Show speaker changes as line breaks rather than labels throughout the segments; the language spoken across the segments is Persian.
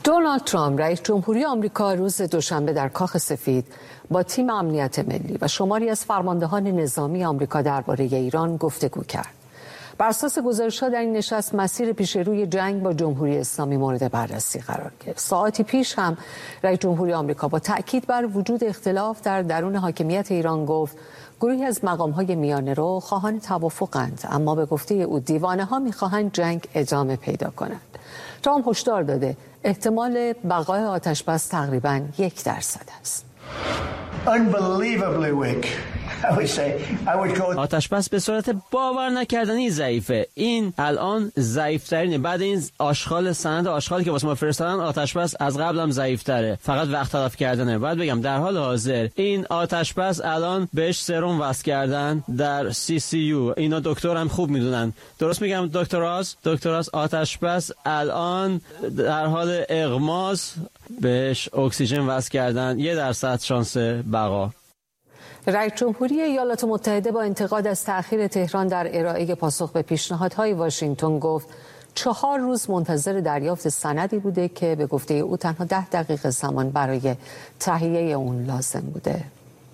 دونالد ترامپ رئیس جمهوری آمریکا روز دوشنبه در کاخ سفید با تیم امنیت ملی و شماری از فرماندهان نظامی آمریکا درباره ایران گفتگو کرد. بر اساس گزارش‌ها در این نشست مسیر پیش روی جنگ با جمهوری اسلامی مورد بررسی قرار گرفت. ساعتی پیش هم رئیس جمهوری آمریکا با تأکید بر وجود اختلاف در درون حاکمیت ایران گفت گروهی از مقام‌های میانه‌رو خواهان توافقند، اما به گفته او دیوانه‌ها می‌خواهند جنگ ادامه پیدا کند. ترامپ هشدار داده احتمال بقای آتش‌بس تقریباً 1% است.
آتش‌بس به صورت باور نکردنی ضعیفه. این الان ضعیف‌ترینه. بعد این سند آشغالی که واسه ما فرستادن، آتش‌بس از قبلم ضعیف‌تره. فقط وقت تلف کردنه. بعد بگم در حال حاضر این آتش‌بس الان بهش سرم وصل کردن در CCU. اینا دکترم خوب میدونن. درست میگم دکتراز آتش‌بس الان در حال اغماس بهش اکسیژن وصل کردن. 1% شانس بقا.
رئیس جمهوری ایالات متحده با انتقاد از تأخیر تهران در ارائه پاسخ به پیشنهادهای واشنگتن گفت 4 روز منتظر دریافت سندی بوده که به گفته او تنها 10 دقیقه زمان برای تهیه اون لازم بوده.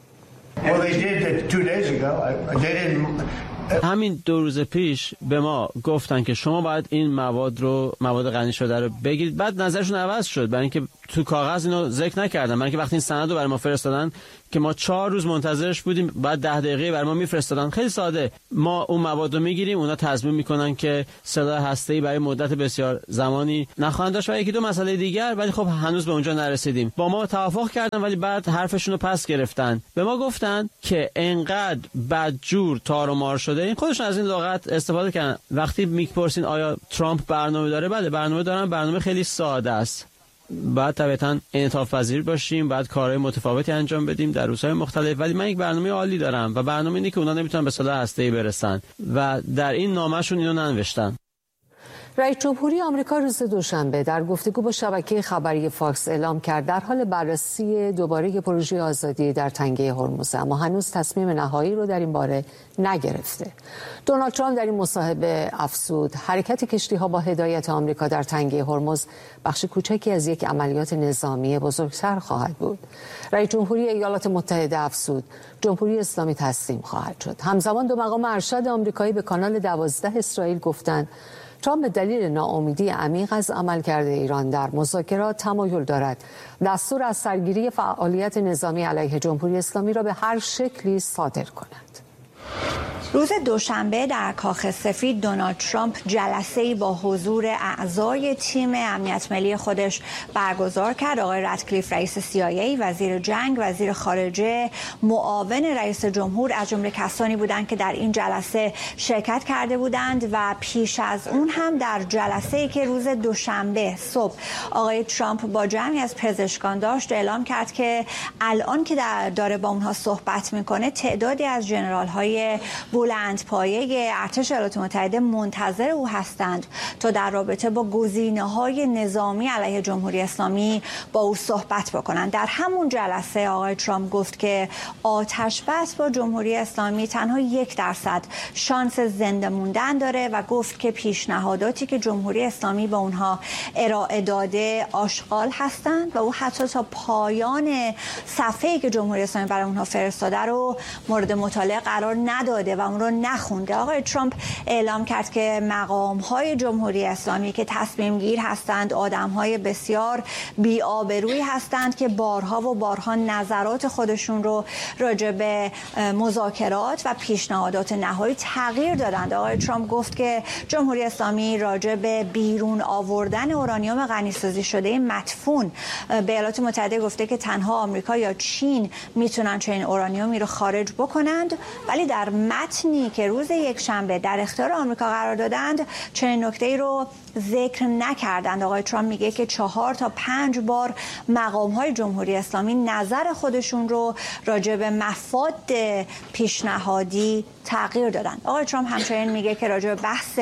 همین 2 روز پیش به ما گفتن که شما باید این مواد غنی شده رو بگیرید. بعد نظرشون عوض شد، برای اینکه تو کاغذ اینو ذکر نکردن. برای اینکه وقتی این سند رو برای ما فرستادن که ما 4 روز منتظرش بودیم، بعد 10 دقیقه برای ما میفرستادن. خیلی ساده، ما اون مواد رو میگیریم، اونا تصمیم میکنن که سلاح هسته‌ای برای مدت بسیار زمانی نخواهند داشت و یکی دو مسئله دیگر، ولی خب هنوز به اونجا نرسیدیم. با ما توافق کردن ولی بعد حرفشون رو پس گرفتن. به ما گفتن که انقدر بدجور تار و مار شده. این خودشون از این لغت استفاده کردن. وقتی میپرسین آیا ترامپ برنامه داره، بله برنامه دارن. برنامه خیلی ساده است. بعد طبعاً انعطاف پذیر باشیم، بعد کارهای متفاوتی انجام بدیم در روزهای مختلف، ولی من یک برنامه عالی دارم و برنامه اینه که اونا نمیتونن به سلاح هسته‌ای برسن و در این نامه‌شون اینو ننوشتن.
رئیس جمهوری آمریکا روز دوشنبه در گفتگو با شبکه خبری فاکس اعلام کرد در حال بررسی دوباره پروژه آزادی در تنگه هرمز، اما هنوز تصمیم نهایی رو در این باره نگرفته. دونالد ترامپ در این مصاحبه افزود حرکت کشتی‌ها با هدایت آمریکا در تنگه هرمز بخش کوچکی از یک عملیات نظامی بزرگتر خواهد بود. رئیس جمهوری ایالات متحده افزود جمهوری اسلامی تسلیم خواهد شد. همزمان 2 مقام ارشد آمریکایی به کانال 12 اسرائیل گفتند ترامپ به دلیل ناامیدی عمیق از عملکرد ایران در مذاکرات تمایل دارد دستور از سرگیری فعالیت نظامی علیه جمهوری اسلامی را به هر شکلی صادر کند.
روز دوشنبه در کاخ سفید دونالد ترامپ جلسه‌ای با حضور اعضای تیم امنیت ملی خودش برگزار کرد. آقای رادکلیف رئیس CIA، وزیر جنگ، وزیر خارجه، معاون رئیس جمهور از جمله کسانی بودند که در این جلسه شرکت کرده بودند و پیش از اون هم در جلسه‌ای که روز دوشنبه صبح آقای ترامپ با جمعی از پزشکان داشت اعلام کرد که الان که داره با اونها صحبت میکنه تعدادی از ژنرال‌های بلندپایه ارتش ایالات متحده منتظر او هستند تا در رابطه با گزینه‌های نظامی علیه جمهوری اسلامی با او صحبت بکنند. در همون جلسه آقای ترامپ گفت که آتش‌بس با جمهوری اسلامی تنها 1% شانس زنده موندن داره و گفت که پیشنهاداتی که جمهوری اسلامی با اونها ارائه داده آشغال هستند و او حتی تا پایان صفحه‌ای که جمهوری اسلامی برای اونها فرستاده رو مورد مطالعه قرار نداده و اون رو نخونده. آقای ترامپ اعلام کرد که مقام‌های جمهوری اسلامی که تصمیم گیر هستند آدم‌های بسیار بی‌آبرویی هستند که بارها و بارها نظرات خودشون رو راجع به مذاکرات و پیشنهادات نهایی تغییر دادند. آقای ترامپ گفت که جمهوری اسلامی راجع به بیرون آوردن اورانیوم غنی‌سازی شده مدفون به ایالات متحده گفته که تنها آمریکا یا چین میتونن چنین اورانیومی رو خارج بکنند، ولی در متنی که روز یکشنبه در اختیار آمریکا قرار دادند چنین نکته‌ای رو ذکر نکردند. آقای ترامپ میگه که 4 تا 5 بار مقام‌های جمهوری اسلامی نظر خودشون رو راجع به مفاد پیشنهادی تغییر دادند. آقای ترامپ همچنین میگه که راجع به بحث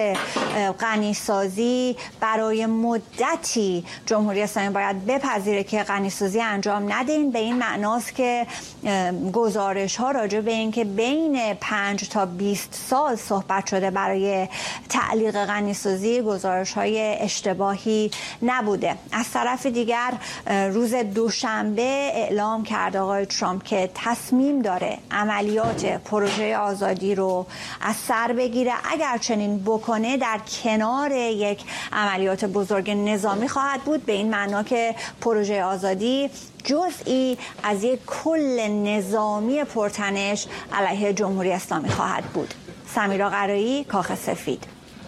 غنی‌سازی برای مدتی جمهوری اسلامی باید بپذیره که غنی‌سازی انجام ندین، به این معناست که گزارش‌ها راجع به این که بین 5 تا 20 سال صحبت شده برای تعلیق غنی‌سازی، گزارش‌های های اشتباهی نبوده. از طرف دیگر روز دوشنبه اعلام کرد آقای ترامپ که تصمیم داره عملیات پروژه آزادی رو از سر بگیره. اگر چنین بکنه در کنار یک عملیات بزرگ نظامی خواهد بود، به این معنا که پروژه آزادی جزئی از یک کل نظامی پرتنش علیه جمهوری اسلامی خواهد بود. سمیرا قرایی، کاخ سفید.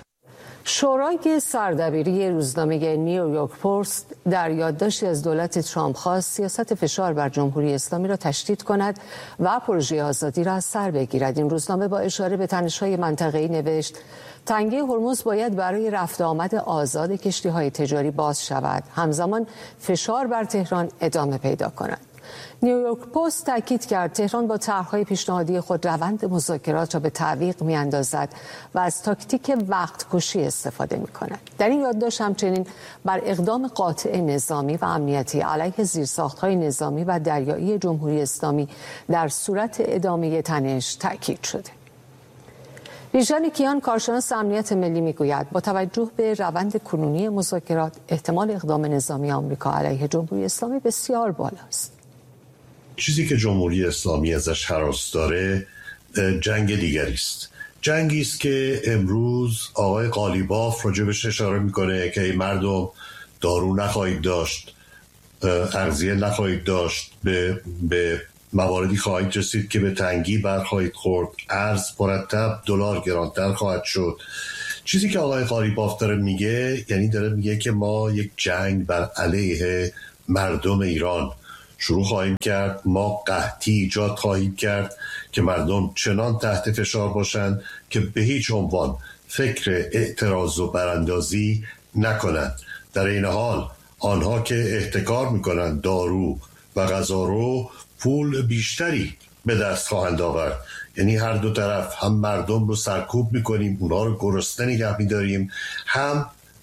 شورای سردبیری روزنامه نیویورک پست در یادداشتی از دولت ترامپ خواست سیاست فشار بر جمهوری اسلامی را تشدید کند و پروژه آزادی را از سر بگیرد. این روزنامه با اشاره به تنش‌های منطقه‌ای نوشت تنگه هرمز باید برای رفت آمد آزاد کشتی‌های تجاری باز شود، همزمان فشار بر تهران ادامه پیدا کند. نیویورک پست تاکید کرد تهران با طرح‌های پیشنهادی خود روند مذاکرات را به تعویق می‌اندازد و از تاکتیک وقت کشی استفاده می‌کند. در این یادداشت همچنین بر اقدام قاطع نظامی و امنیتی علیه زیرساخت‌های نظامی و دریایی جمهوری اسلامی در صورت ادامه تنش تاکید شده. بیژن کیان کارشناس امنیت ملی میگوید با توجه به روند کنونی مذاکرات احتمال اقدام نظامی آمریکا علیه جمهوری اسلامی بسیار بالاست.
چیزی که جمهوری اسلامی ازش هراس داره جنگ دیگری است. جنگی است که امروز آقای قالیباف راجبش اشاره میکنه که مردم دارو نخواهید داشت، اغذیه نخواهید داشت، به مواردی خواهید رسید که به تنگی برخواهید خورد، ارز مرتب دلار گرانتر خواهد شد. چیزی که آقای قالیباف داره میگه، یعنی داره میگه که ما یک جنگ بر علیه مردم ایران شروع خواهیم کرد، ما قحطی ایجاد خواهیم کرد که مردم چنان تحت فشار باشند که به هیچ عنوان فکر اعتراض و براندازی نکنند. در این حال آنها که احتکار میکنند دارو و غذا رو پول بیشتری به دست خواهند آورد. یعنی هر دو طرف، هم مردم رو سرکوب میکنیم، اونها رو گرسنه نگه میداریم، هم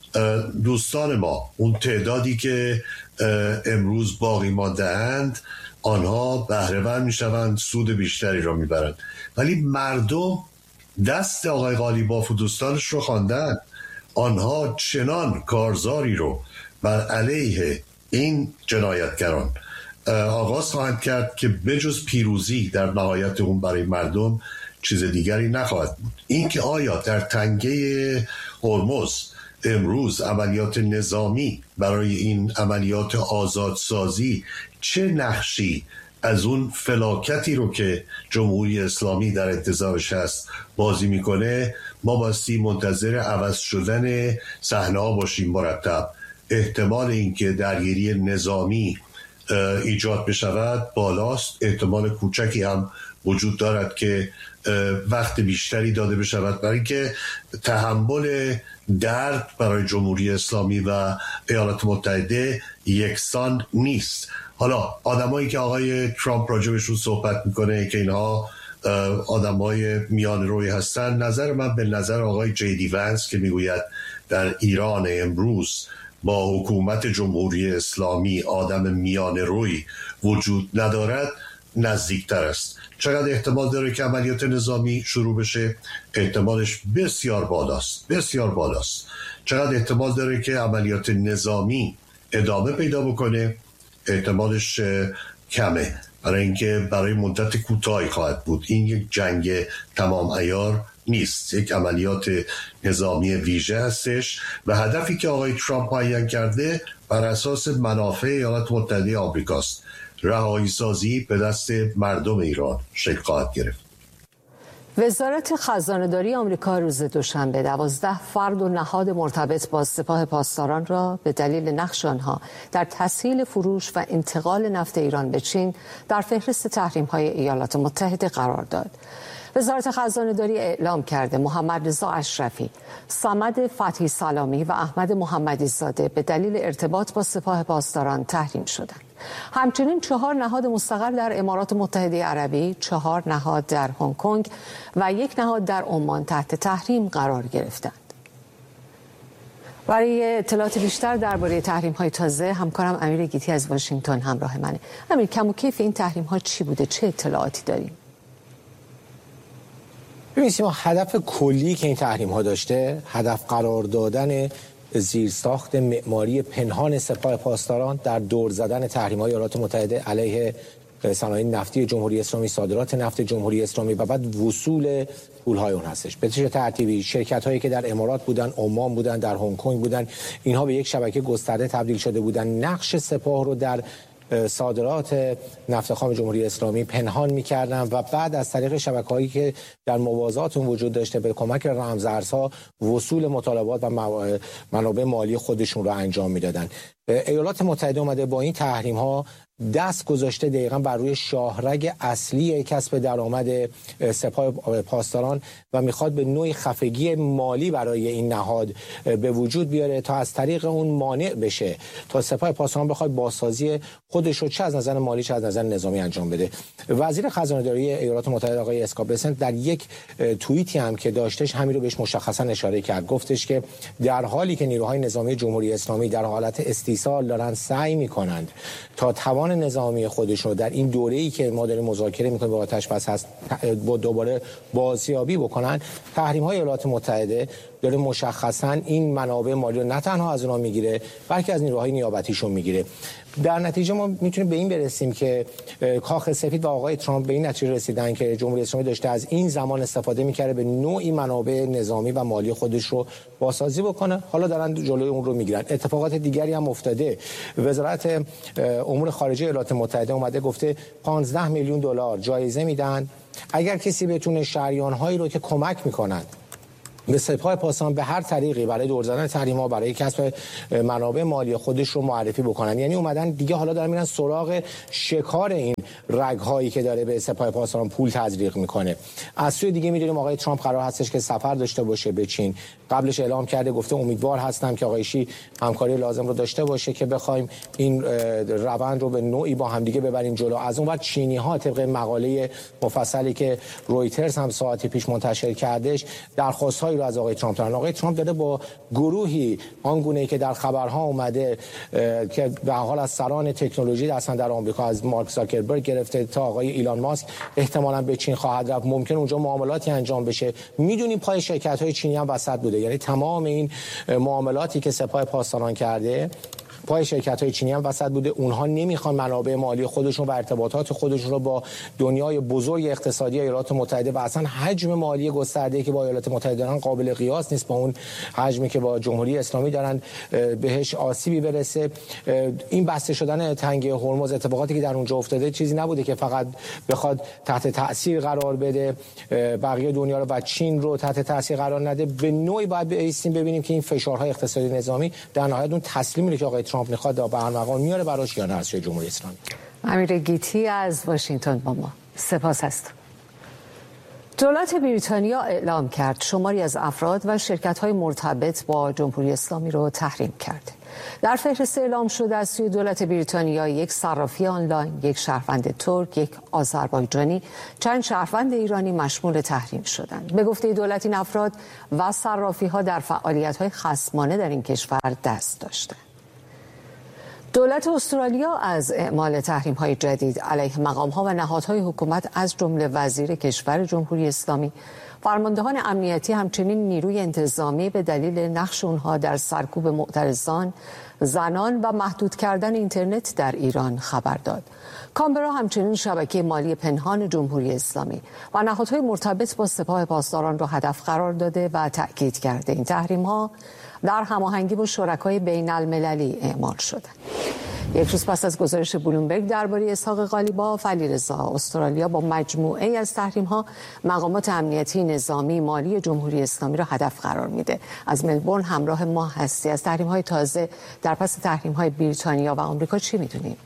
دوستان ما اون تعدادی که امروز باقی مانده اند آنها بهره‌ور میشوند، سود بیشتری را میبرند. ولی مردم دست آقای قالیباف و دوستانش رو خواندن. آنها چنان کارزاری رو بر علیه این جنایتگران آغاز خواهند کرد که بجز پیروزی در نهایت اون برای مردم چیز دیگری نخواهد بود. این که آیا در تنگه هرمز امروز عملیات نظامی برای این عملیات آزادسازی چه نقشی از اون فلاکتی رو که جمهوری اسلامی در انتظارش هست بازی میکنه، ما باستی منتظر عوض شدن صحنه ها باشیم مرتب. احتمال اینکه درگیری نظامی ایجاد بشود بالاست، احتمال کوچکی هم وجود دارد که وقت بیشتری داده بشود، برای که تحمل درد برای جمهوری اسلامی و ایالات متحده یکسان نیست. حالا آدمایی که آقای ترامپ راجبشون صحبت میکنه که اینها آدمای میان روی هستن، نظر من به نظر آقای جیدی ونس که میگوید در ایران امروز با حکومت جمهوری اسلامی آدم میان روی وجود ندارد نزدیکتر است. چقدر احتمال داره که عملیات نظامی شروع بشه؟ احتمالش بسیار بالاست، بسیار بالاست. چقدر احتمال داره که عملیات نظامی ادامه پیدا بکنه؟ احتمالش کمه، برای اینکه برای مدت کوتاهی خواهد بود. این یک جنگ تمام عیار نیست، یک عملیات نظامی ویژه هستش و هدفی که آقای ترامپ معین کرده بر اساس منافع ایالات متحده آمریکاست. رهایی سازی به دست مردم ایران شکل خواهد گرفت.
وزارت خزانه‌داری آمریکا روز دوشنبه 12 فرد و نهاد مرتبط با سپاه پاسداران را به دلیل نقش آنها در تسهیل فروش و انتقال نفت ایران به چین در فهرست تحریم‌های ایالات متحده قرار داد. وزارت خزانه‌داری اعلام کرده محمد رضا اشرفی، صمد فتحی سلامی و احمد محمدی زاده به دلیل ارتباط با سپاه پاسداران تحریم شدند. همچنین 4 نهاد مستقر در امارات متحده عربی، 4 نهاد در هنگ کنگ و 1 نهاد در عمان تحت تحریم قرار گرفتند. برای اطلاعات بیشتر درباره تحریم‌های تازه همکارم امیر گیتی از واشنگتن همراه منه. امیر، کم و کیف این تحریم‌ها چی بوده؟ چه اطلاعاتی داریم؟
ببینید ما هدف کلی که این تحریم ها داشته، هدف قرار دادن زیرساخت معماری پنهان سپاه پاسداران در دور زدن تحریم‌های ایالات متحده علیه صنایع نفتی جمهوری اسلامی، صادرات نفت جمهوری اسلامی و بعد وصول پول‌های اون هستش. به چه ترتیبی شرکت‌هایی که در امارات بودن، عمان بودن، در هنگ کنگ بودن، اینها به یک شبکه گسترده تبدیل شده بودن. نقش سپاه رو در صادرات نفت خام جمهوری اسلامی پنهان می‌کردن و بعد از طریق شبکه‌هایی که در موازات اون وجود داشته به کمک رمزارزها وصول مطالبات و منابع مالی خودشون رو انجام میدادن. ایالات متحده اومده با این تحریم‌ها دست گذاشته دقیقاً بر روی شاهرگ اصلی کسب درآمد سپاه پاسداران و میخواد به نوعی خفگی مالی برای این نهاد به وجود بیاره تا از طریق اون مانع بشه تا سپاه پاسداران بخواد بازسازی خودش رو چه از نظر مالی چه از نظر نظامی انجام بده. وزیر خزانه‌داری ایالات متحده آقای اسکات بسنت در یک توییتی هم که داشتش همین رو بهش مشخصا اشاره کرد. گفتش که در حالی که نیروهای نظامی جمهوری اسلامی در حالت استیصال دارن سعی میکنند تا توان نظامی خودشون در این دوره‌ای که ما داریم مذاکره می‌کنیم با آتش بس هست با دوباره بازیابی بکنن، تحریم‌های ایالات متحده داره مشخصاً این منابع مالی رو نه تنها از اونها میگیره بلکه از نیروهای نیابتیشون میگیره. در نتیجه ما میتونیم به این برسیم که کاخ سفید و آقای ترامپ به این نتیجه رسیدن که جمهوری اسلامی داشته از این زمان استفاده می‌کرده به نوعی منابع نظامی و مالی خودش رو بازسازی بکنه. حالا دارن جلوی اون رو میگیرن. اتفاقات دیگری هم افتاده. وزارت امور خارجه ایالات متحده اومده گفته 15 میلیون دلار جایزه میدن اگر کسی بتونه شریان‌هایی رو که کمک میکنن به سپاه پاسداران به هر طریقی برای دور زدن تحریم‌ها برای کسب منابع مالی خودش رو معرفی بکنن. یعنی اومدن دیگه حالا دارن میرن سراغ شکار این رگ‌هایی که داره به سپاه پاسداران پول تزریق میکنه. از سوی دیگه می‌دونیم آقای ترامپ قرار هستش که سفر داشته باشه به چین. قبلش اعلام کرده گفته امیدوار هستم که آقای شی همکاری لازم رو داشته باشه که بخوایم این روند رو به نوعی با همدیگه ببریم جلو. از اون ور چینی‌ها طبق مقاله مفصلی که رویترز هم ساعتی پیش منتشر کردش درخواست‌های رو از آقای ترامپ دارن. آقای ترامپ داره با گروهی آنگونه‌ای که در خبرها اومده که به حال از سران تکنولوژی هستن در آمریکا از مارک زاکربرگ گرفته تا آقای ایلان ماسک احتمالاً به چین خواهد رفت. ممکن اونجا معاملاتی انجام بشه. میدونیم پای شرکت‌های چینی هم وسط بوده. یعنی تمام این معاملاتی که سپاه پاسداران کرده پای شرکت‌های چینی هم وسط بوده. اونها نمیخوان منابع مالی خودشون و ارتباطات خودشون رو با دنیای بزرگ اقتصادی ایالات متحده و اصلا حجم مالی گسترده‌ای که با ایالات متحده دارن قابل قیاس نیست با اون حجمی که با جمهوری اسلامی دارن بهش آسیبی برسه. این بسته شدن تنگه هرمز اتفاقاتی که در اونجا افتاده چیزی نبوده که فقط بخواد تحت تاثیر قرار بده بقیه دنیا رو و چین رو تحت تاثیر قرار نده. به نوعی باید بایستیم ببینیم که این فشارهای اقتصادی نظامی در نهایت اون تسلیمی که آقای ترامپ میخواد به هر مقام میاره براش یا نه از جمهوری اسلامی.
امیر گیتی از واشنگتن با ما. سپاس هستم. دولت بریتانیا اعلام کرد شماری از افراد و شرکت‌های مرتبط با جمهوری اسلامی رو تحریم کرده. در فهرست اعلام شده از سوی دولت بریتانیا یک صرافی آنلاین، یک شهروند ترک، یک آذربایجانی، چند شهروند ایرانی مشمول تحریم شدند. به گفته دولت این افراد و صرافی‌ها در فعالیت‌های خصمانه در این کشور دست داشتند. دولت استرالیا از اعمال تحریم‌های جدید علیه مقام‌ها و نهادهای حکومت از جمله وزیر کشور جمهوری اسلامی، فرماندهان امنیتی همچنین نیروی انتظامی به دلیل نقش اونها در سرکوب معترضان، زنان و محدود کردن اینترنت در ایران خبر داد. کانبرا همچنین شبکه مالی پنهان جمهوری اسلامی و نهادهای مرتبط با سپاه پاسداران را هدف قرار داده و تأکید کرده این تحریم‌ها در هماهنگی با شرکای بین المللی اعمال شدند. یک روز پس از گزارش بلومبرگ درباره اسحاق قالیباف، علیرضا استرالیا با مجموعه از تحریم‌ها مقامات امنیتی، نظامی، مالی جمهوری اسلامی را هدف قرار میده. از ملبورن همراه ما هستی. از تحریم‌های تازه در پس تحریم‌های بریتانیا و آمریکا چی می‌دونیم؟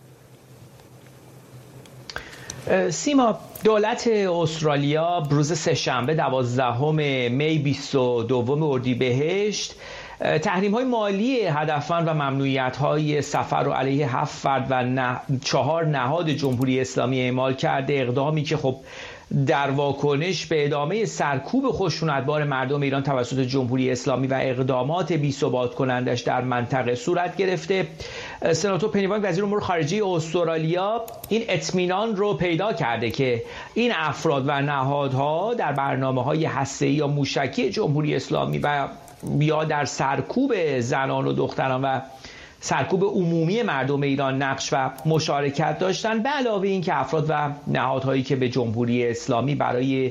سیما، دولت استرالیا روز سه‌شنبه 12 می 22 اردیبهشت تحریم‌های مالی هدفمند و ممنوعیت‌های سفر رو علیه 7 فرد و 4 نهاد جمهوری اسلامی اعمال کرده. اقدامی که خب در واکنش به ادامه سرکوب خشونتبار مردم ایران توسط جمهوری اسلامی و اقدامات بی‌ثبات کنندش در منطقه صورت گرفته. سناتور پنی وانگ وزیر امور خارجه استرالیا این اطمینان رو پیدا کرده که این افراد و نهادها در برنامه‌های هسته‌ای یا موشکی جمهوری اسلامی و یا در سرکوب زنان و دختران و سرکوب عمومی مردم ایران نقش و مشارکت داشتن، به علاوه این که افراد و نهادهایی که به جمهوری اسلامی برای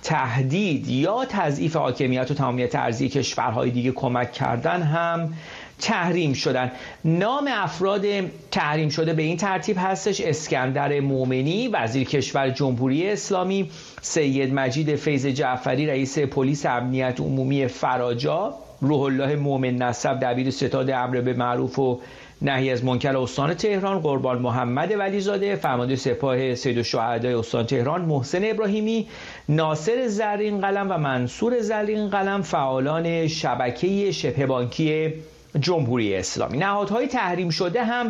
تهدید یا تضعیف حاکمیت و تمامیت ارضی کشورهای دیگه کمک کردن هم تحریم شدن. نام افراد تحریم شده به این ترتیب هستش: اسکندر مومنی وزیر کشور جمهوری اسلامی، سید مجید فیض جعفری رئیس پلیس امنیت عمومی فراجا، روح الله مومن نسب دبیر ستاد امر به معروف و نهی از منکر استان تهران، قربان محمد ولیزاده فرمانده سپاه سید الشهداء استان تهران، محسن ابراهیمی، ناصر زرین قلم و منصور زرین قلم فعالان شبکه شبه بانکی جمهوری اسلامی. نهادهای تحریم شده هم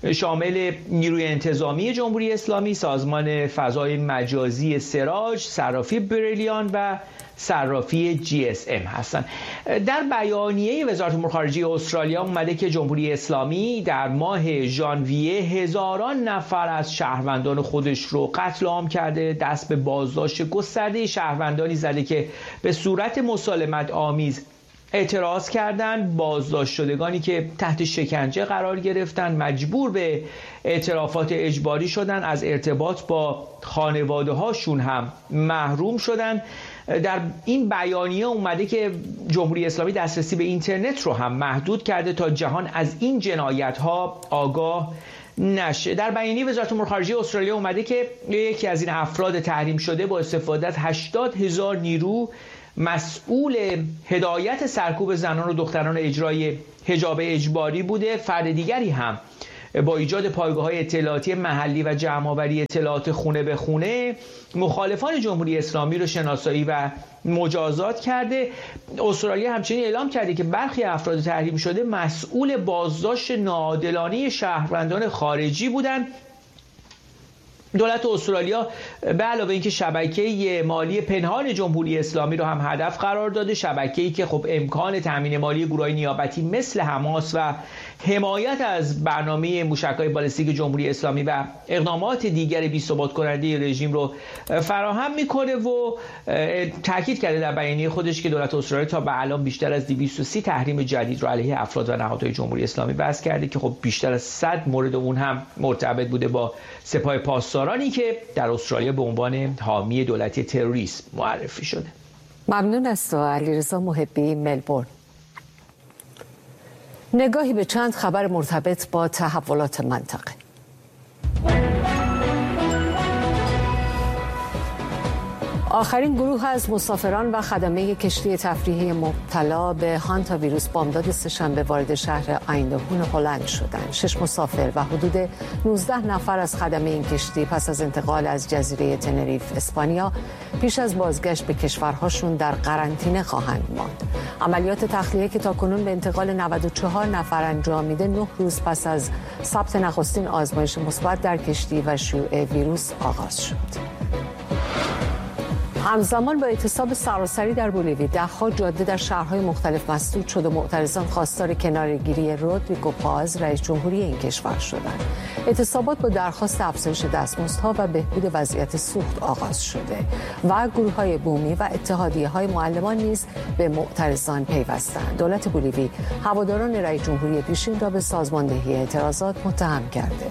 شامل نیروی انتظامی جمهوری اسلامی، سازمان فضای مجازی سراج، صرافی بریلیان و صرافی GSM هستند. در بیانیه وزارت امور خارجه استرالیا اومده که جمهوری اسلامی در ماه ژانویه هزاران نفر از شهروندان خودش رو قتل عام کرده، دست به بازداشت گسترده شهروندانی زده که به صورت مسالمت آمیز اعتراض کردند. بازداشت شدگانی که تحت شکنجه قرار گرفتن مجبور به اعترافات اجباری شدن، از ارتباط با خانواده هاشون هم محروم شدن. در این بیانیه اومده که جمهوری اسلامی دسترسی به اینترنت رو هم محدود کرده تا جهان از این جنایت ها آگاه نشه. در بیانیه وزارت امور خارجه استرالیا اومده که یکی از این افراد تحریم شده با استفاده از 80,000 نیرو مسئول هدایت سرکوب زنان و دختران اجرای حجاب اجباری بوده. فرد دیگری هم با ایجاد پایگاه‌های اطلاعاتی محلی و جمع‌آوری اطلاعات خونه به خونه مخالفان جمهوری اسلامی رو شناسایی و مجازات کرده. استرالیا همچنین اعلام کرده که برخی افراد تحریم شده مسئول بازداشت ناعادلانه شهروندان خارجی بودند. دولت استرالیا به علاوه اینکه شبکه مالی پنهان جمهوری اسلامی رو هم هدف قرار داده، شبکه‌ای که خب امکان تامین مالی گروه‌های نیابتی مثل حماس و حمایت از برنامه موشک‌های بالستیک جمهوری اسلامی و اقدامات دیگر بی‌ثبات کننده رژیم رو فراهم میکنه و تاکید کرده در بیانیه خودش که دولت استرالیا تا به الان بیشتر از 230 تحریم جدید رو علیه افراد و نهادهای جمهوری اسلامی وضع کرده که خب بیشتر از 100 مورد اون هم مرتبط بوده با سپاه پاسدارانی که در استرالیا به عنوان حامی دولتی تروریسم معرفی شده.
ممنون از تو علیرضا محبی، ملبورن. نگاهی به چند خبر مرتبط با تحولات منطقه. آخرین گروه از مسافران و خدمه کشتی تفریحی مبتلا به هانتا ویروس بامداد سه‌شنبه وارد شهر ایندهون هلند شدند. 6 مسافر و حدود 19 نفر از خدمه این کشتی پس از انتقال از جزیره تنریف اسپانیا پیش از بازگشت به کشورهاشون در قرنطینه خواهند ماند. عملیات تخلیه که تاکنون به انتقال 94 نفر انجام میده 9 روز پس از ثبت نخستین آزمایش مثبت در کشتی و شیوع ویروس آغاز شد. همزمان با اعتصاب سراسری در بولیوی، ده‌ها جاده در شهرهای مختلف مسدود شد و معترضان خواستار کناره‌گیری رودریگو پاز رئیس جمهوری این کشور شدند. اعتصابات با درخواست افزایش دستمزدها و بهبود وضعیت سوخت آغاز شده و گروه‌های بومی و اتحادیه‌های معلمان نیز به معترضان پیوستند. دولت بولیوی هواداران رئیس جمهوری پیشین را به سازماندهی اعتراضات متهم کرده.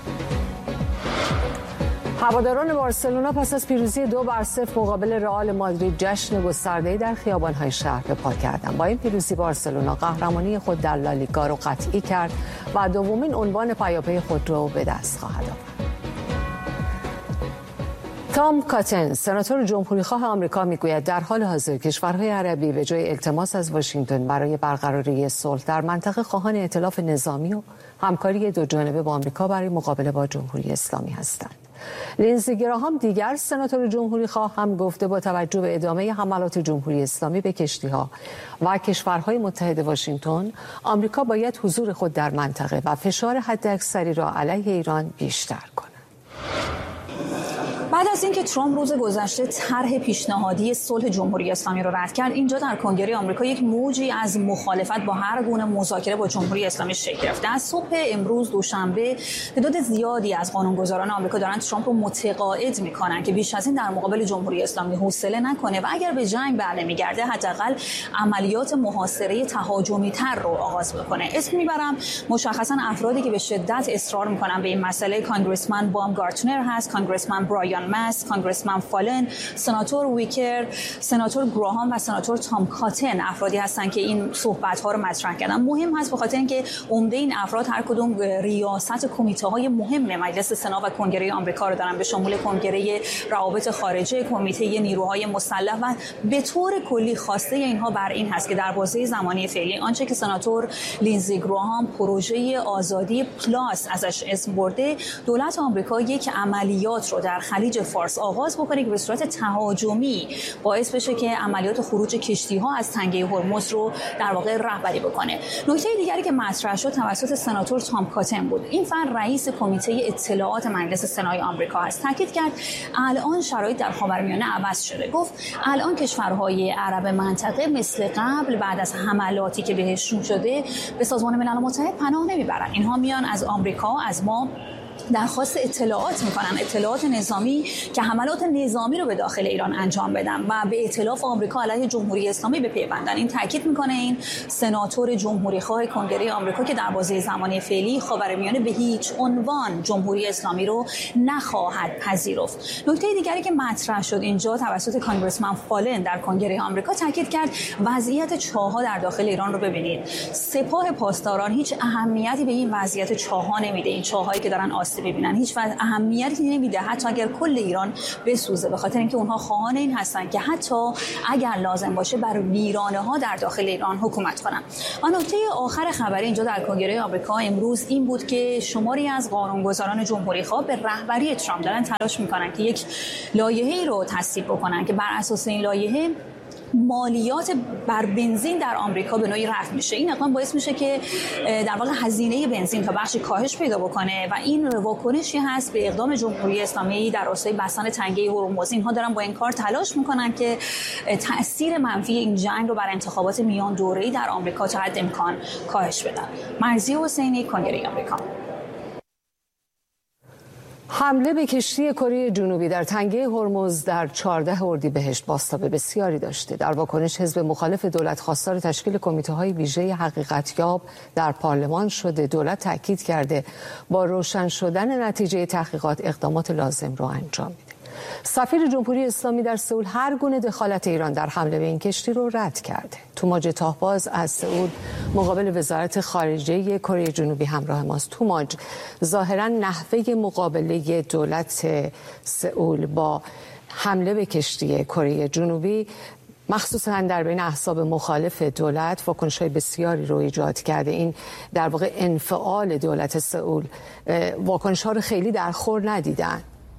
هواداران بارسلونا پس از پیروزی 2-0 مقابل رئال مادرید جشن گسترده‌ای در خیابان‌های شهر برپا کردند. با این پیروزی بارسلونا قهرمانی خود در لالیگا را قطعی کرد و دومین عنوان پیاپی خود را به دست خواهد آورد. تام کاتن، سناتور جمهوریخواه آمریکا میگوید در حال حاضر کشورهای عربی به جای التماس از واشنگتن برای برقراری صلح در منطقه خواهان ائتلاف نظامی و همکاری دوجانبه با آمریکا برای مقابله با جمهوری اسلامی هستند. لینزی گراهام دیگر سناتور جمهوریخواه هم گفته با توجه به ادامه حملات جمهوری اسلامی به کشتی‌ها و کشورهای متحد واشنگتن، آمریکا باید حضور خود در منطقه و فشار حداکثری را علیه ایران بیشتر کند.
بعد از اینکه ترامپ روز گذشته طرح پیشنهادی صلح جمهوری اسلامی رو رد کرد، اینجا در کنگره آمریکا یک موجی از مخالفت با هر گونه مذاکره با جمهوری اسلامی شکل گرفته. از صبح امروز دوشنبه تعداد زیادی از قانونگذاران آمریکا دارن ترامپ رو متقاعد میکنن که بیش از این در مقابل جمهوری اسلامی حوصله نکنه و اگر به جنگ برنمیگرده حداقل عملیات محاصره تهاجمی تر رو آغاز بکنه. اسم میبرم مشخصا افرادی که به شدت اصرار میکنن به این مسئله: کانگرسمن بامگارتنر هست، کانگرسمن برایان ماس، کانگرسمن فالن، سناتور ویکر، سناتور گراهام و سناتور تام کاتن افرادی هستند که این صحبت‌ها رو مطرح کردن. مهم هست به خاطر اینکه عمده این افراد هر کدوم ریاست کمیته‌های مهم مجلس سنا و کنگره آمریکا رو دارن، به شمول کنگره روابط خارجه، کمیته نیروهای مسلح و به طور کلی خواسته اینها بر این هست که در بازه زمانی فعلی آنچه که سناتور لینزی گراهام پروژه آزادی پلاس ازش اسم برده، دولت آمریکا یک عملیات رو در خلیج فارس آغاز بکنه که به صورت تهاجمی باعث بشه که عملیات خروج کشتی‌ها از تنگه هرمز رو در واقع رهبری بکنه. نکته دیگری که مطرح شد توسط سناتور تام کاتن بود. این فرد رئیس کمیته اطلاعات مجلس سنای آمریکا است. تاکید کرد الان شرایط در خاورمیانه عوض شده. گفت الان کشورهای عرب منطقه مثل قبل بعد از حملاتی که بهشون شده به سازمان ملل متحد پناه نمیبرن. اینها میان از آمریکا، از ما درخواست اطلاعات میکنن، اطلاعات نظامی که حملات نظامی رو به داخل ایران انجام بدن و به ائتلاف آمریکا علیه جمهوری اسلامی بپیوندن. این تاکید میکنه این سناتور جمهوری خواه کنگره آمریکا که در بازه زمانی فعلی خاورمیانه به هیچ عنوان جمهوری اسلامی رو نخواهد پذیرفت. نکته دیگری که مطرح شد اینجا توسط کانگرسمن فالن در کنگره آمریکا تاکید کرد وضعیت چاه‌ها در داخل ایران رو ببینید. سپاه پاسداران هیچ اهمیتی به این وضعیت چاه‌ها نمیده. این چاه‌هایی که دارن ببینن هیچ اهمیتی نمیده حتی اگر کل ایران بسوزه، به خاطر اینکه اونها خواهان این هستن که حتی اگر لازم باشه بر ویرانه ها در داخل ایران حکومت کنن. و نکته آخر خبری اینجا در کنگره آمریکا امروز این بود که شماری از قانونگذاران جمهوری خواه به رهبری ترامپ دارن تلاش میکنن که یک لایحه‌ای رو تصویب بکنن که بر اساس این لایحه مالیات بر بنزین در آمریکا به نوعی رفع میشه. این اقدام باعث میشه که در واقع هزینه بنزین تا بخشی کاهش پیدا بکنه و این واکنشی هست به اقدام جمهوری اسلامی در راستای بستن تنگه هرمز. اینها دارن با این کار تلاش میکنن که تأثیر منفی این جنگ رو بر انتخابات میان دوره‌ای در آمریکا تا حد امکان کاهش بدن. مرضیه حسینی، کنگره آمریکا.
حمله به کشتی کره جنوبی در تنگه هرمز در 14 اردیبهشت بازتاب بسیاری داشته. در واکنش حزب مخالف دولت خواستار تشکیل کمیته‌های ویژه حقیقتیاب در پارلمان شده. دولت تاکید کرده با روشن شدن نتیجه تحقیقات اقدامات لازم رو انجام میده. سفیر جمهوری اسلامی در سئول هر گونه دخالت ایران در حمله به این کشتی رو رد کرده. توماج تاهباز از سئول مقابل وزارت خارجه کره جنوبی همراه ماست. توماج، ظاهرا نحوه مقابله دولت سئول با حمله به کشتی کره جنوبی مخصوصا در بین احزاب مخالف دولت واکنش‌های بسیاری رو ایجاد کرده. این در واقع انفعال دولت سئول واکنش‌ها رو خیلی در خور ندیدن.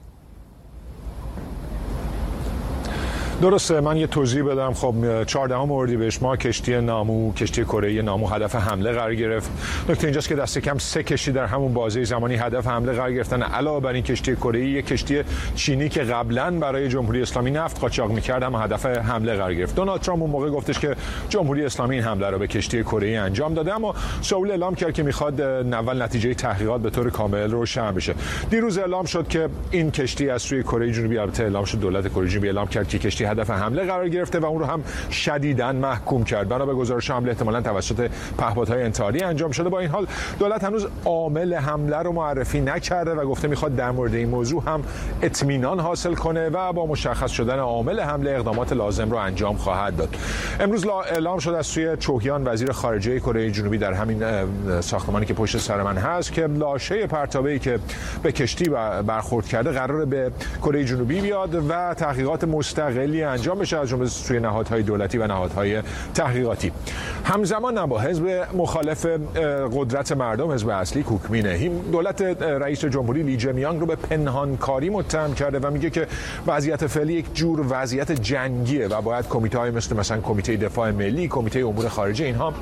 درسته، من یه توضیح بدم. خب 14 اردیبهشت ما کشتی کره نامو هدف حمله قرار گرفت. نکته اینجاست که دست کم 3 کشتی در همون بازه زمانی هدف حمله قرار گرفتن. علاوه بر این کشتی کره‌ای، یک کشتی چینی که قبلا برای جمهوری اسلامی نفت قاچاق می‌کرد هم هدف حمله قرار گرفت. دونالد ترامپ اون موقع گفتش که جمهوری اسلامی این حمله رو به کشتی کره‌ای انجام داده، اما سئول اعلام کرد که می‌خواد اول نتیجه تحقیقات به طور کامل روشن بشه. دیروز اعلام شد که این کشتی از سوی کره جنوبی، البته اعلام شد دولت کره جنوبی اعلام کرد که کشتی هدف حمله قرار گرفته و اون رو هم شدیداً محکوم کرد. بنا به گزارش حمله احتمالاً توسط پهپادهای انتحاری انجام شده. با این حال دولت هنوز عامل حمله رو معرفی نکرده و گفته میخواد در مورد این موضوع هم اطمینان حاصل کنه و با مشخص شدن عامل حمله اقدامات لازم رو انجام خواهد داد. امروز اعلام شد از سوی چوهیان وزیر خارجه کره جنوبی در همین ساختمانی که پشت سر من هست که لاشه پرتابه‌ای که به کشتی برخورد کرده قراره به کره جنوبی بیاد و تحقیقات مستقلی انجام بشه از جمله سوی نهادهای دولتی و نهادهای تحقیقاتی. همزمان با حزب مخالف قدرت مردم، حزب اصلی کوکمینه، دولت رئیس جمهوری لی جمیانگ رو به پنهانکاری متهم کرده و میگه که وضعیت فعلی یک جور وضعیت جنگیه و باید کمیته‌های مثل مثلا کمیته دفاع ملی، کمیته امور خارجه اینها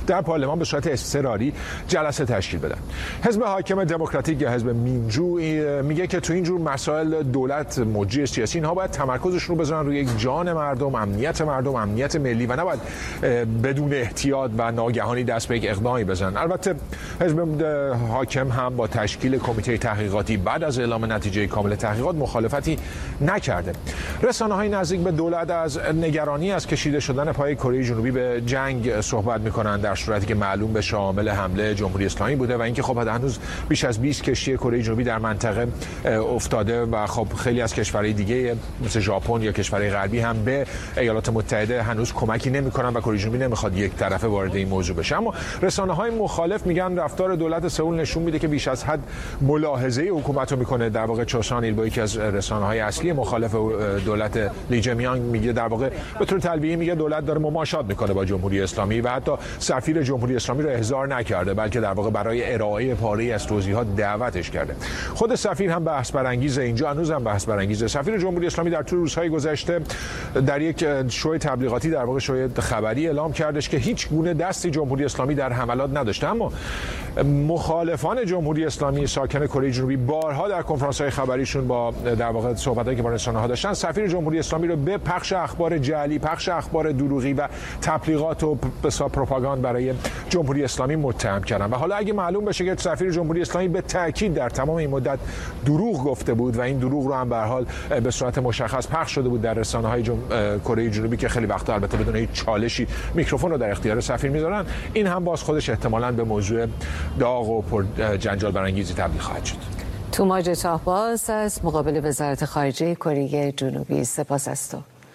در پارلمان به صورت اضطراری جلسه تشکیل بدن. حزب حاکم دموکراتیک یا حزب مینجو میگه که تو این جور مسائل دولت مجری سیاسی اینها باید تمرکزشون رو بذارن روی یک جان مردم، امنیت ملی و نباید بدون احتیاط و ناگهانی دست به یک اقدامی بزنن. البته حزب حاکم هم با تشکیل کمیته تحقیقاتی بعد از اعلام نتیجه کامل تحقیقات مخالفتی نکرده. رسانه‌های نزدیک به دولت از نگرانی از کشیده شدن پای کره جنوبی به جنگ صحبت می‌کنند، در صورتی که معلوم به شامل حمله جمهوری اسلامی بوده و اینکه خب هنوز بیش از 20 کشتی کره جنوبی در منطقه افتاده و خب خیلی از کشورهای دیگه مثل ژاپن یا کشورهای غربی هم به ایالات متحده هنوز کمکی نمی‌کنن و کره جنوبی نمی‌خواد یک طرفه وارد این موضوع بشه. اما رسانه‌های مخالف میگن رفتار دولت سئول نشون میده که بیش از حد ملاحظه حکومت رو میکنه. در واقع چوسان ایلبو یکی از رسانه‌های اصلی مخالف دولت لی جمیانگ میگه در واقع به طور تلویحی میگه دولت داره مماشات میکنه با جمهوری اسلامی و حتی سفیر جمهوری اسلامی رو احضار نکرده، بلکه در واقع برای ارائه پاره‌ای از توضیحات دعوتش کرده. خود سفیر هم بحث برانگیزه، اینجا هنوز هم بحث برانگیزه. سفیر جمهوری اسلامی در طول روزهای گذشته در یک شو تبلیغاتی، در واقع شو خبری، اعلام کردش که هیچ گونه دستی جمهوری اسلامی در حملات نداشته. اما مخالفان جمهوری اسلامی ساکن کره جنوبی بارها در کنفرانس‌های خبریشون با در واقع صحبتایی که با رسانه‌ها داشتن، سفیر جمهوری اسلامی رو به پخش اخبار جعلی، پخش اخبار دروغی و تبلیغات و پروپاگاند برای جمهوری اسلامی متهم کردن. و حالا اگه معلوم بشه که سفیر جمهوری اسلامی به تاکید در تمام این مدت دروغ گفته بود و این دروغ رو هم به هر حال به صورت مشخص پخش شده بود در رسانه‌های کره جنوبی که خیلی وقتا البته بدون هیچ چالشی میکروفون رو در اختیار سفیر میذارن، این هم باز خودش احتمالاً به موضوع داغ و پر جنجال برانگیزی تبدیل خواهد شد.
توماج شاهباز از مقابل وزارت خارجه کره جنوبی، سپاس از تو.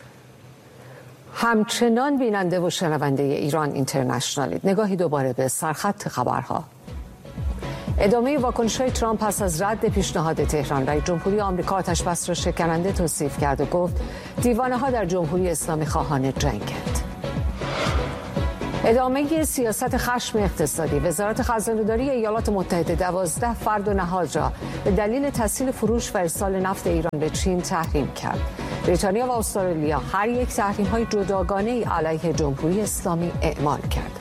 همچنان بیننده و شنونده ایران اینترنشنالید. نگاهی دوباره به سرخط خبرها. ادامه واکنش‌های ترامپ پس از رد پیشنهاد تهران، رئیس جمهوری آمریکا آتش‌بس را شکننده توصیف کرد و گفت دیوانه‌ها در جمهوری اسلامی خواهان جنگند. ادامه سیاست خشم اقتصادی. وزارت خزانه‌داری ایالات متحده 12 فرد و نهاد را به دلیل تسهیل فروش و ارسال نفت ایران به چین تحریم کرد. بریتانیا و استرالیا هر یک تحریم‌های جداگانه‌ای علیه جمهوری اسلامی اعمال کرد.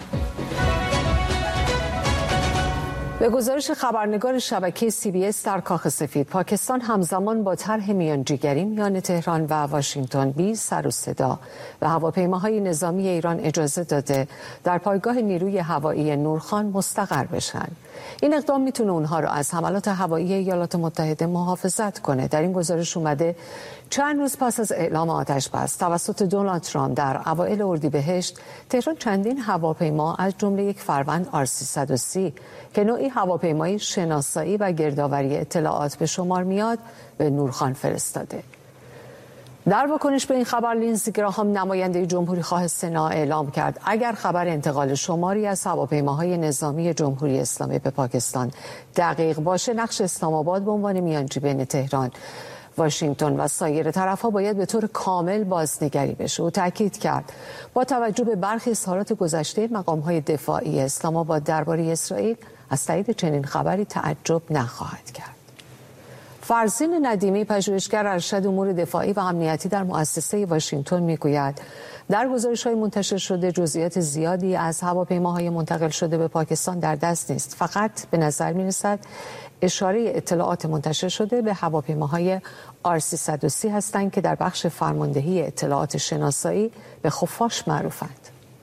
به گزارش خبرنگار شبکه CBS در کاخ سفید، پاکستان همزمان با طرح میانجیگری میان تهران و واشنگتن بی سر و صدا و هواپیماهای نظامی ایران اجازه داده در پایگاه نیروی هوایی نورخان مستقر بشن. این اقدام میتونه اونها رو از حملات هوایی ایالات متحده محافظت کنه. در این گزارش اومده چند روز پس از اعلام آتش‌بس توسط دونالد ترامپ در اوایل اردیبهشت، تهران چندین هواپیما از جمله یک فروند R330 که نوعی هواپیمای شناسایی و گردآوری اطلاعات به شمار میاد به نورخان فرستاده. در واکنش به این خبر، لینزی گراهام نماینده جمهوری خواه سنا اعلام کرد اگر خبر انتقال شماری از هواپیماهای نظامی جمهوری اسلامی به پاکستان دقیق باشه، نقش اسلام آباد به عنوان میانجی بین تهران، واشنگتن و سایر طرف‌ها باید به طور کامل بازنگری بشه. او تاکید کرد با توجه به برخی اظهارات گذشته مقام‌های دفاعی اسلام آباد درباره اسرائیل، از تایید چنین خبری تعجب نخواهد کرد. فرزین ندیمی، پژوهشگر ارشد امور دفاعی و امنیتی در مؤسسه واشنگتن، میگوید در گزارش‌های منتشر شده جزئیات زیادی از هواپیماهای منتقل شده به پاکستان در دست نیست. فقط به نظر می‌رسد اشاره اطلاعات منتشر شده به هواپیماهای R330 هستند که در بخش فرماندهی اطلاعات شناسایی به خفاش معروفند.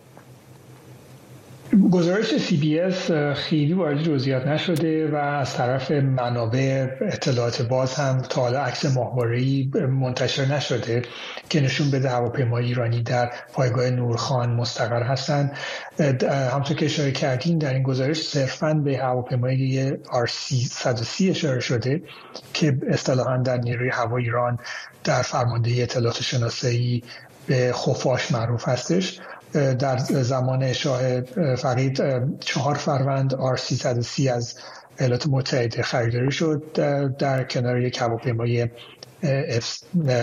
گزارش CBS خیلی وارد جزئیات نشده و از طرف منابع اطلاعات باز هم تا حالا عکس ماهواره‌ای منتشر نشده که نشون بده هواپیمای ایرانی در پایگاه نورخان مستقر هستند. همونطور که اشاره کردین در این گزارش صرفاً به هواپیمای R330 اشاره شده که اصطلاحاً در نیروی هوایی ایران در فرماندهی اطلاعات شناسایی به خفاش معروف هستش. در زمان شاه فقید 4 فروند R330 از ایالات متحده خریداری شد در کنار یک هواپیمای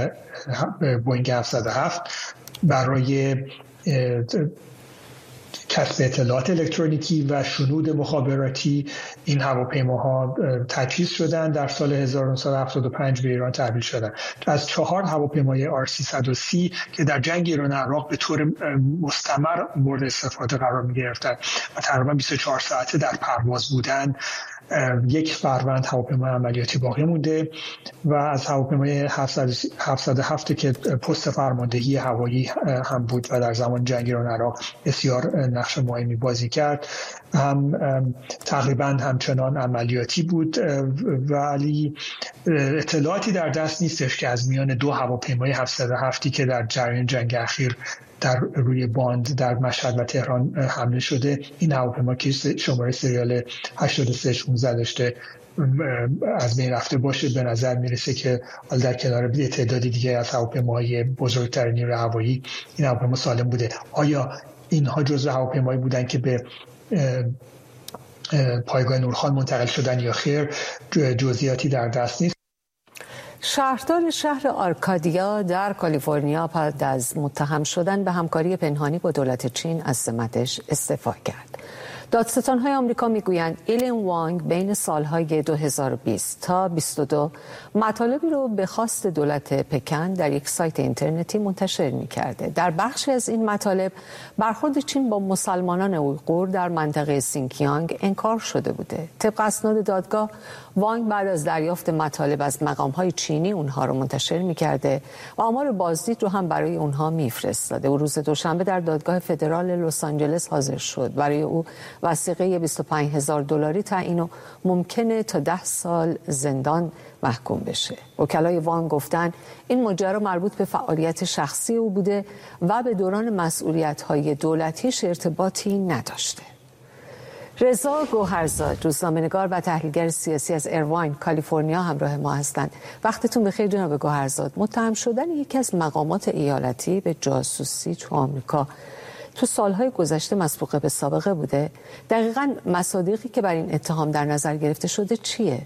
بوینگ 707 برای کسب اطلاعات الکترونیکی و شنود مخابراتی این هواپیماها تجهیز شدن. در سال 1975 به ایران تحویل شدن. از 4 هواپیمای R330 که در جنگ ایران و عراق به طور مستمر مورد استفاده قرار می‌گرفتن و تقریبا 24 ساعته در پرواز بودن، 1 فروند هواپیمای عملیاتی باقی مونده و از هواپیمای 707 که پست فرماندهی هوایی هم بود و در زمان جنگ ایران و عراق بسیار نقش مهمی بازی کرد، هم تقریبا همچنان عملیاتی بود، ولی اطلاعاتی در دست نیستش که از میان 2 هواپیمای 707 که در جریان جنگ اخیر در روی باند در مشهد و تهران حمله شده، این هواپیما که شماره سریال 8316 داشته از بین رفته باشه. به نظر میرسه که در کنار تعدادی دیگه از هواپیماهای بزرگتر نیروی هوایی این هواپیما سالم بوده. آیا اینها جزو هواپیمایی بودن که به پایگاه نورخان منتقل شدن یا خیر؟ جزئیاتی در دست نیست.
شهردار شهر آرکادیا در کالیفرنیا بعد از متهم شدن به همکاری پنهانی با دولت چین از سمتش استعفا کرد. دادستان‌های آمریکا میگویند ایلن وانگ بین سالهای 2020 تا 2022 مطالبی رو به خواست دولت پکن در یک سایت اینترنتی منتشر می‌کرده. در بخشی از این مطالب برخورد چین با مسلمانان اویغور در منطقه سینکیانگ انکار شده بوده. طبق اسناد دادگاه، وانگ بعد از دریافت مطالب از مقام‌های چینی اونها رو منتشر می‌کرده و آمار بازدید رو هم برای اونها می‌فرستاده. او روز دوشنبه در دادگاه فدرال لس آنجلس حاضر شد. برای او وثیقه $25,000 تعیین و ممکنه تا 10 سال زندان محکوم بشه. وکلای وانگ گفتن این ماجرا مربوط به فعالیت شخصی او بوده و به دوران مسئولیت‌های دولتیش ارتباطی نداشته. رضا گوهرزاد، روزنامه‌نگار و تحلیلگر سیاسی از ایرواین، کالیفرنیا همراه ما هستند. وقتتون بخیر جناب گوهرزاد. متهم شدن یکی از مقامات ایالتی به جاسوسی تو آمریکا تو سالهای گذشته مسبوقه به سابقه بوده. دقیقاً مصادیقی که بر این اتهام در نظر گرفته شده چیه؟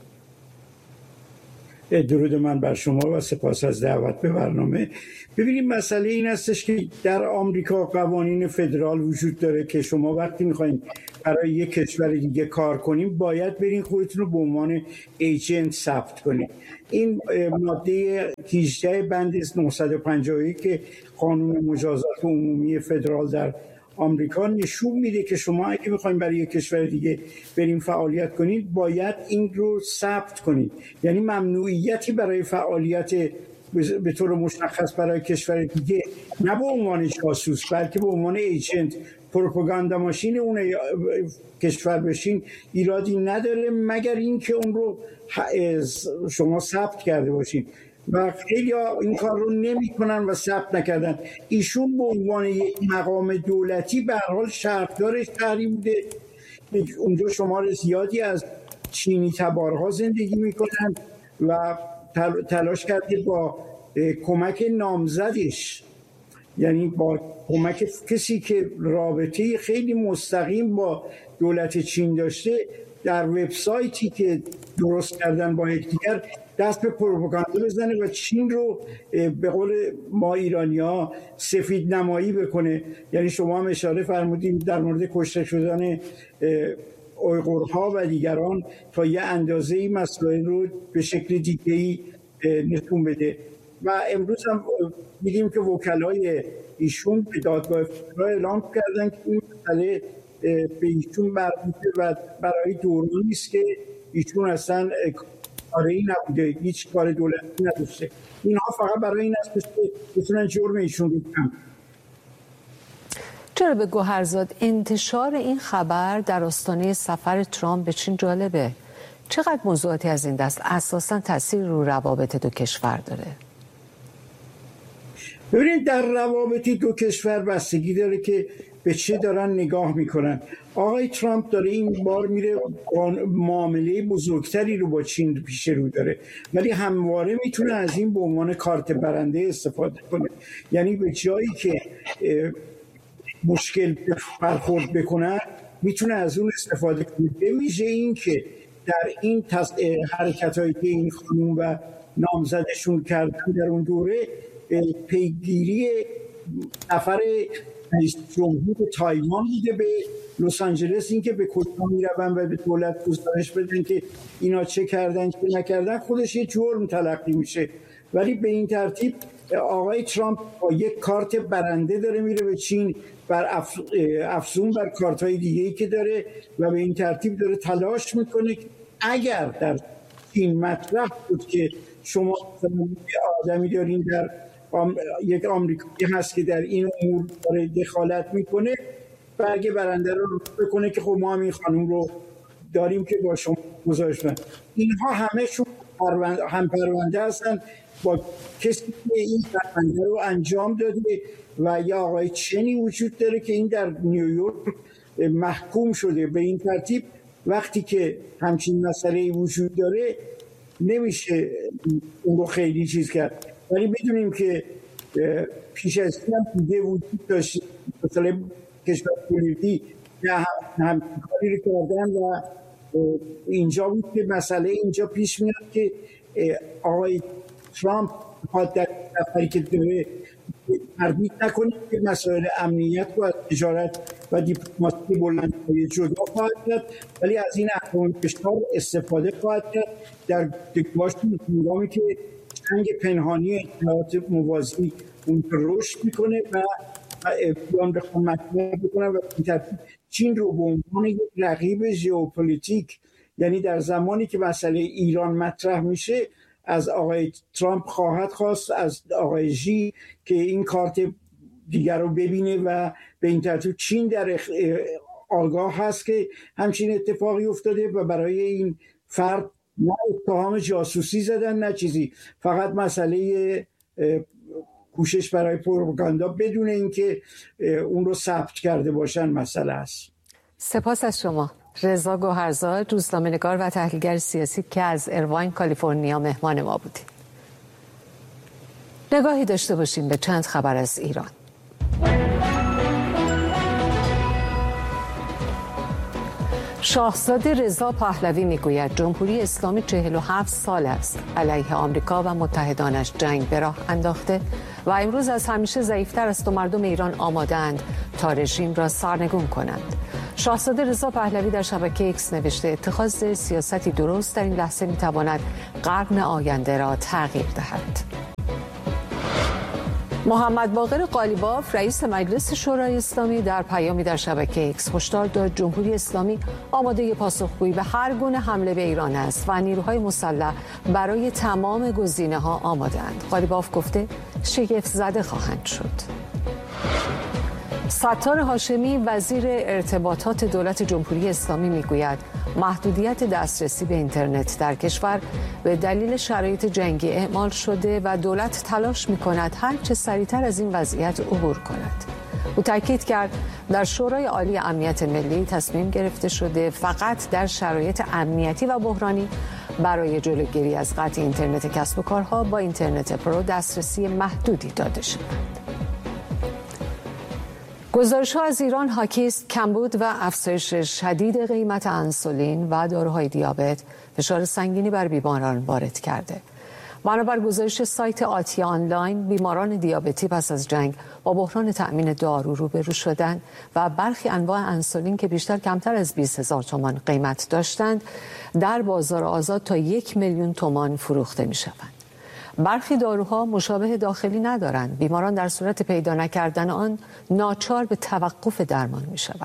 درود من بر شما و سپاس از دعوت به برنامه. ببینید، مسئله این هستش که در آمریکا قوانین فدرال وجود داره که شما وقتی میخواین برای یک کشور دیگه کار کنیم باید برین خودتون رو به عنوان ایجنت ثبت کنید. این ماده 18 بند 951 که قانون مجازات عمومی فدرال در آمریکا نشون میده که شما اگه میخواین برای یک کشور دیگه بریم فعالیت کنید باید این رو ثبت کنید. یعنی ممنوعیتی برای فعالیت به طور مشخص برای کشور دیگه نه به عنوان جاسوس بلکه به عنوان ایجنت، پروپاگاندا ماشین اون کشور بشین ایرادی نداره، مگر اینکه اون رو شما ثبت کرده باشین و خیلی این کار رو نمی کنن و ثبت نکردن. ایشون به عنوان یک مقام دولتی به هر حال شهردار شهری بوده، اونجا شمار زیادی از چینی تبارها زندگی میکنن و تلاش کرده با کمک نامزدش، یعنی با کمک کسی که رابطه خیلی مستقیم با دولت چین داشته، در وبسایتی که درست کردن با یکدیگر دست به پروپاگاندا بزنه و چین رو به قول ما ایرانی‌ها سفید نمایی بکنه. یعنی شما هم اشاره فرمودین در مورد کشته شدن اویغورها و دیگران تا یه اندازه‌ای مسائل رو به شکل دیگه‌ای نشون بده. و امروز هم دیدیم که وکلای ایشون به دادگاه فدرال اعلام کردن که این مسئله به ایشون مربوطه و برای دورانی است که ایشون اصلا کاری نبوده، هیچ کار دولتی نداشته. اینها فقط برای این است که بتونن جرم ایشون رو کم.
جناب گوهرزاد، انتشار این خبر در آستانه سفر ترامپ به چین جالبه. چقدر موضوعاتی از این دست اساساً تاثیر رو روابط دو کشور داره؟
ببینید، در روابط دو کشور بستگی داره که به چه دارن نگاه میکنن. آقای ترامپ داره این بار میره معامله بزرگتری رو با چین پیش رو داره، ولی همواره میتونه از این به عنوان کارت برنده استفاده کنه. یعنی به جایی که مشکل برخورد بکنن میتونه از اون استفاده کنه. به ویژه این که در این حرکت‌هایی که این خانوم و نامزدشون کردن در اون دوره پیگیری سفر رئیس جمهور تایوان بوده به لس آنجلس، اینکه به کجا میرون و به دولت گزارش بدن که اینا چه کردن چه نکردن، خودش یه جرم تلقی میشه. ولی به این ترتیب آقای ترامپ با یک کارت برنده داره میره به چین، بر افزون بر کارت‌های دیگه‌ای که داره، و به این ترتیب داره تلاش میکنه اگر در چین مطرح بود که شما آدمی دارین در یک آمریکایی هست که در این امور داره دخالت میکنه، برگ برنده رو بکنه که خب ما هم این خانم رو داریم که با شما گزارش بدن. اینها همه‌شون هم پرونده هستن با کسی که این پرونده رو انجام داده، و یا آقای چنی وجود داره که این در نیویورک محکوم شده. به این ترتیب وقتی که همچین مسئله‌ای وجود داره نمیشه اون رو خیلی چیز کرد. ولی بدونیم که پیش از این هم دیگه وجود داشت، مثلا کشور بولیوی هم کاری رو کردن و اینجا بود که مسئله اینجا پیش میاد که آقای ترامپ در سفری که داره تردید نکنید که مسائل امنیت و از تجارت و دیپلماسی بلندپایه جدا خواهد کرد، ولی از این احکام فشار استفاده خواهد کرد در دکتراشون هنگامی که جنگ پنهانی اطلاعات موازی اون رشد میکنه و بیان بخوان مطرح بکنن و این ترتیب چین رو به عنوان یک رقیب ژئوپلیتیک، یعنی در زمانی که مسئله ایران مطرح میشه از آقای ترامپ خواهد خواست از آقای ژی که این کارت دیگر رو ببینه و به این ترتیب چین در آگاه هست که همچین اتفاقی افتاده و برای این فرد نه اتهام جاسوسی زدن نه چیزی، فقط مسئله کوشش برای پروپاگاندا بدون اینکه اون رو ثبت کرده باشن مسئله است.
سپاس از شما. رضا گوهرزاد، روزنامه‌نگار و تحلیلگر سیاسی که از ایرواین کالیفرنیا مهمان ما بودید. نگاهی داشته باشیم به چند خبر از ایران. شاهزاده رضا پهلوی میگوید جمهوری اسلامی 47 سال است علیه آمریکا و متحدانش جنگ به راه انداخته و امروز از همیشه ضعیفتر است و مردم ایران آماده‌اند تا رژیم را سرنگون کنند. شاهزاده رضا پهلوی در شبکه ایکس نوشته اتخاذ سیاستی درست در این لحظه میتواند قرن آینده را تغییر دهد. محمد باقر قالیباف رئیس مجلس شورای اسلامی در پیامی در شبکه ایکس هشدار داد جمهوری اسلامی آماده پاسخگویی به هر گونه حمله به ایران است و نیروهای مسلح برای تمام گزینه‌ها آماده‌اند. قالیباف گفته شگفت زده خواهند شد. ستار هاشمی وزیر ارتباطات دولت جمهوری اسلامی میگوید محدودیت دسترسی به اینترنت در کشور به دلیل شرایط جنگی اعمال شده و دولت تلاش میکند هر چه سریعتر از این وضعیت عبور کند. او تاکید کرد در شورای عالی امنیت ملی تصمیم گرفته شده فقط در شرایط امنیتی و بحرانی برای جلوگیری از قطع اینترنت کسب و کارها با اینترنت پرو دسترسی محدودی داده شود. گزارش‌ها از ایران حاکی است کمبود و افزایش شدید قیمت انسولین و داروهای دیابت فشار سنگینی بر بیماران وارد کرده. بنابر گزارش سایت آتیا آنلاین بیماران دیابتی پس از جنگ با بحران تأمین دارو روبرو شدند و برخی انواع انسولین که بیشتر کمتر از 20,000 تومان قیمت داشتند در بازار آزاد تا 1,000,000 تومان فروخته می‌شوند. برخی داروها مشابه داخلی ندارند. بیماران در صورت پیدا نکردن آن ناچار به توقف درمان می‌شوند.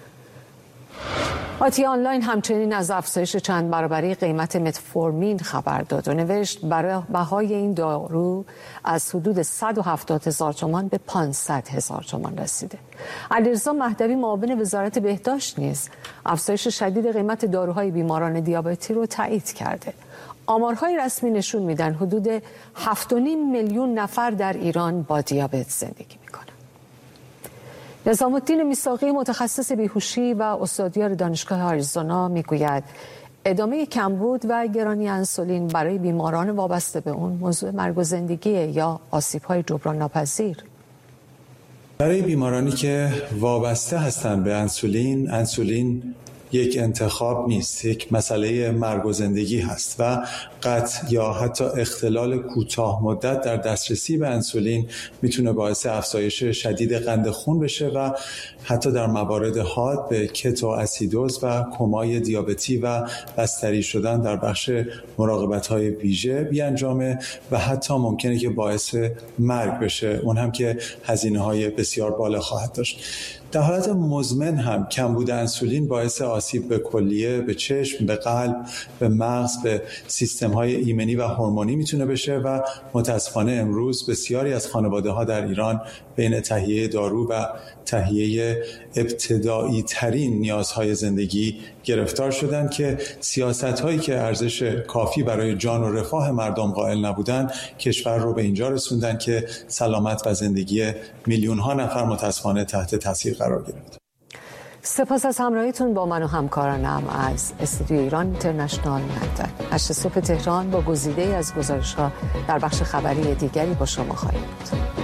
آتیا آنلاین همچنین از افزایش چند برابری قیمت متفورمین خبر داد و نوشت برای بهای این دارو از حدود 170,000 تومان به 500,000 تومان رسیده. علیرضا مهدوی معاون وزارت بهداشت نیز افزایش شدید قیمت داروهای بیماران دیابتی رو تایید کرده. آمارهای رسمی نشون میدن حدود 7.5 میلیون نفر در ایران با دیابت زندگی میکنن. نظام الدین میثاقی متخصص بیهوشی و استادیار دانشگاه آریزونا میگوید ادامه کمبود و گرانی انسولین برای بیماران وابسته به اون موضوع مرگ و زندگی یا آسیب‌های جبران ناپذیر.
برای بیمارانی که وابسته هستند به انسولین یک انتخاب نیست، یک مسئله مرگ و زندگی هست و قطع یا حتی اختلال کوتاه مدت در دسترسی به انسولین میتونه باعث افزایش شدید قند خون بشه و حتی در موارد حاد به کتو اسیدوز و کمای دیابتی و بستری شدن در بخش مراقبت‌های ویژه بیانجامه و حتی ممکنه که باعث مرگ بشه، اون هم که هزینه‌های بسیار بالا خواهد داشت. در حالت مزمن هم کمبود انسولین باعث آسیب به کلیه، به چشم، به قلب، به مغز، به سیستم‌های ایمنی و هورمونی میتونه بشه و متاسفانه امروز بسیاری از خانواده‌ها در ایران بین تهیه دارو و تهیه ابتدایی ترین نیازهای زندگی گرفتار شدن که سیاست‌هایی که ارزش کافی برای جان و رفاه مردم قائل نبودن کشور رو به اینجا رسوندن که سلامت و زندگی میلیون‌ها نفر متاسفانه تحت تاثیر قرار گرفت.
سپاس از همراهیتون با من و همکارانم از استودیو ایران اینترنشنال لندن. 8 صبح تهران با گزیده‌ای از گزارش‌ها در بخش خبری دیگری با شما خواهیم بود.